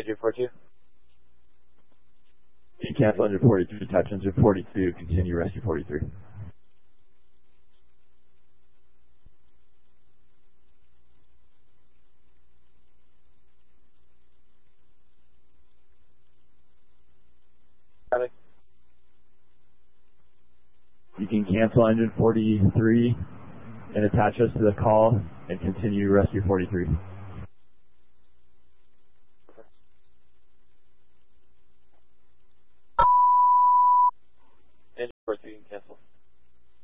engine 42. You cancel engine 42, touch engine 42, continue rescue 43. Copy. You can cancel engine 43 and attach us to the call and continue rescue 43.